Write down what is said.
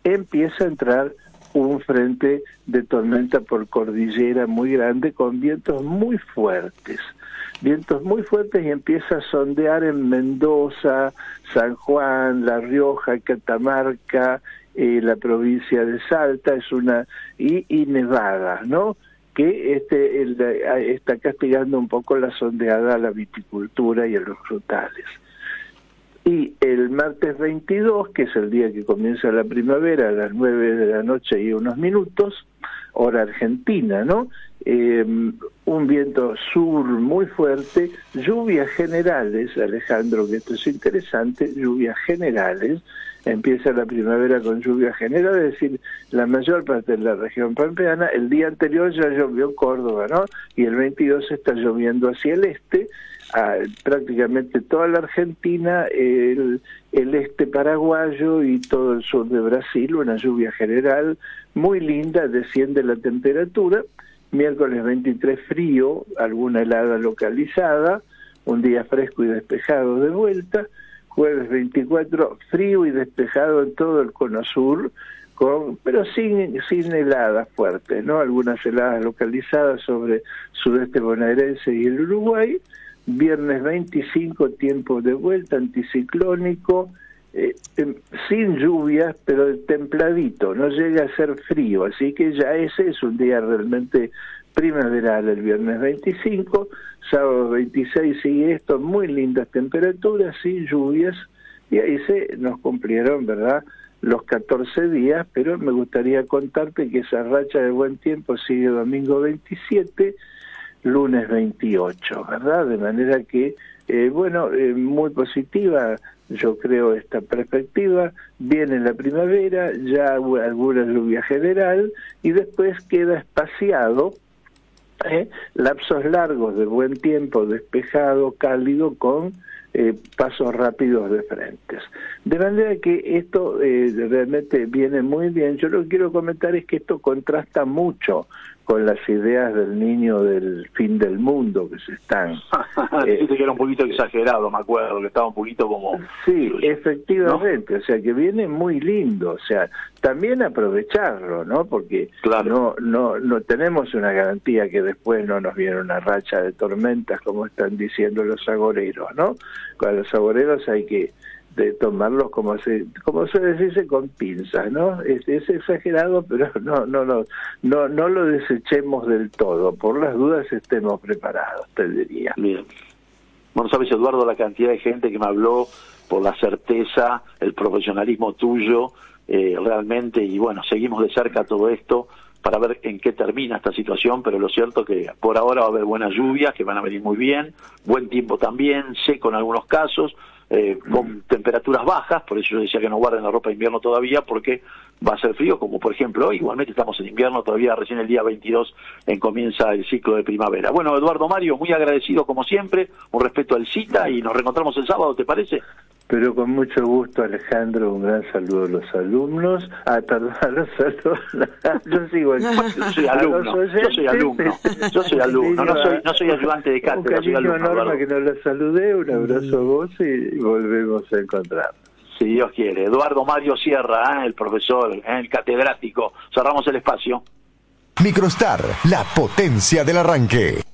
empieza a entrar un frente de tormenta por cordillera muy grande con vientos muy fuertes y empieza a sondear en Mendoza, San Juan, La Rioja, Catamarca, la provincia de Salta, y Nevada, ¿no? Que está castigando un poco la sondeada a la viticultura y a los frutales. Y el martes 22, que es el día que comienza la primavera, a las 9 de la noche y unos minutos, hora argentina, ¿no? Un viento sur muy fuerte, lluvias generales, Alejandro, que esto es interesante, lluvias generales, empieza la primavera con lluvias generales, es decir, la mayor parte de la región pampeana. El día anterior ya llovió en Córdoba, ¿no? Y el 22 está lloviendo hacia el este, prácticamente toda la Argentina, el este paraguayo y todo el sur de Brasil, una lluvia general muy linda, desciende la temperatura. Miércoles 23 frío, alguna helada localizada, un día fresco y despejado de vuelta. Jueves 24 frío y despejado en todo el cono sur, pero sin heladas fuertes, ¿no? Algunas heladas localizadas sobre sudeste bonaerense y el Uruguay. Viernes 25 tiempo de vuelta, anticiclónico, sin lluvias, pero templadito, no llega a ser frío, así que ya ese es un día realmente primaveral el viernes 25, sábado 26 sigue esto, muy lindas temperaturas, sin lluvias, y ahí nos cumplieron, ¿verdad?, los 14 días, pero me gustaría contarte que esa racha de buen tiempo sigue domingo 27, lunes 28, ¿verdad? De manera que, muy positiva, yo creo, esta perspectiva. Viene la primavera, ya alguna lluvia general, y después queda espaciado, lapsos largos de buen tiempo, despejado, cálido, con pasos rápidos de frentes. De manera que esto realmente viene muy bien. Yo lo que quiero comentar es que esto contrasta mucho con las ideas del niño del fin del mundo que se están... Dijiste que era un poquito exagerado, me acuerdo, que estaba un poquito como... Sí, efectivamente, ¿no? O sea, que viene muy lindo, o sea, también aprovecharlo, ¿no? Porque claro, no tenemos una garantía que después no nos viene una racha de tormentas, como están diciendo los agoreros, ¿no? Con los agoreros hay que tomarlos como suele decirse, con pinzas, ¿no? Es exagerado, pero no lo desechemos del todo, por las dudas estemos preparados, te diría. Bien. Bueno, sabes, Eduardo, la cantidad de gente que me habló por la certeza, el profesionalismo tuyo, realmente, y bueno, seguimos de cerca todo esto para ver en qué termina esta situación, pero lo cierto que por ahora va a haber buenas lluvias, que van a venir muy bien, buen tiempo también, seco en algunos casos, con temperaturas bajas, por eso yo decía que no guarden la ropa de invierno todavía, porque va a ser frío, como por ejemplo hoy, igualmente estamos en invierno todavía, recién el día 22 comienza el ciclo de primavera. Bueno, Eduardo Mario, muy agradecido como siempre, un respeto al cita, y nos reencontramos el sábado, ¿te parece? Pero con mucho gusto, Alejandro, un gran saludo a los alumnos, a los alumnos, yo sigo yo soy alumno, no soy ayudante de cátedra, soy alumno. Un cariño enorme que no la saludé, un abrazo a vos y volvemos a encontrarnos. Si Dios quiere. Eduardo Mario Sierra, el profesor, el catedrático. Cerramos el espacio. Microstar, la potencia del arranque.